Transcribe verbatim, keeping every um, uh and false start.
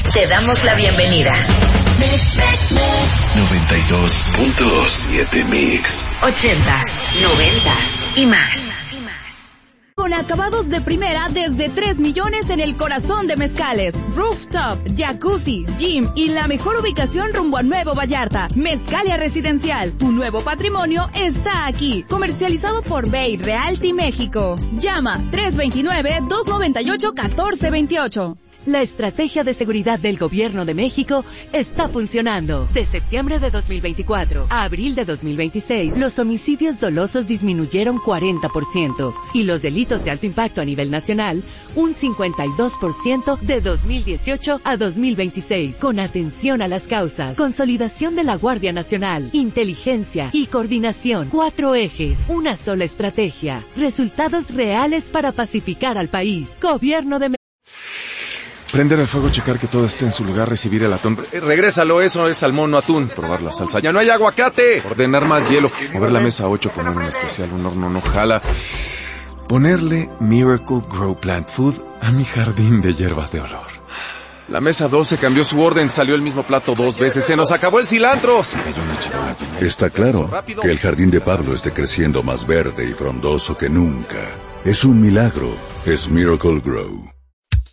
Te damos la bienvenida. noventa y dos punto siete Mix. Ochentas, noventas y más. Con acabados de primera desde tres millones en el corazón de Mezcales. Rooftop, jacuzzi, gym y la mejor ubicación rumbo a Nuevo Vallarta. Mezcalia Residencial, tu nuevo patrimonio está aquí. Comercializado por Bay Realty México. Llama tres dos nueve, dos nueve ocho, uno cuatro dos ocho. La estrategia de seguridad del Gobierno de México está funcionando. De septiembre de dos mil veinticuatro a abril de dos mil veintiséis, los homicidios dolosos disminuyeron cuarenta por ciento y los delitos de alto impacto a nivel nacional un cincuenta y dos por ciento de dos mil dieciocho a dos mil veintiséis. Con atención a las causas, consolidación de la Guardia Nacional, inteligencia y coordinación. Cuatro ejes, una sola estrategia. Resultados reales para pacificar al país. Gobierno de México. Prender el fuego, checar que todo esté en su lugar, recibir el atún. Eh, regrésalo, eso es salmón, no atún. Probar la salsa. ¡Ya no hay aguacate! Ordenar más hielo. Mover la mesa ocho con un especial, un horno no jala. Ponerle Miracle Grow Plant Food a mi jardín de hierbas de olor. La mesa doce cambió su orden, salió el mismo plato dos veces. ¡Se nos acabó el cilantro! Se cayó una charola. Está claro que el jardín de Pablo esté creciendo más verde y frondoso que nunca. Es un milagro. Es Miracle Grow.